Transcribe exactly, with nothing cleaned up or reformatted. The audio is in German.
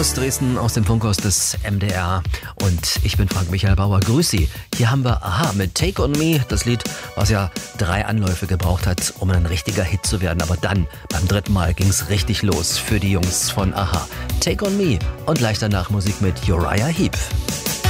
aus Dresden, aus dem Funkhaus des M D R. Und ich bin Frank-Michael Bauer. Grüß Sie. Hier haben wir Aha mit Take On Me. Das Lied, was ja drei Anläufe gebraucht hat, um ein richtiger Hit zu werden. Aber dann, beim dritten Mal, ging es richtig los für die Jungs von Aha. Take On Me und gleich danach Musik mit Uriah Heep.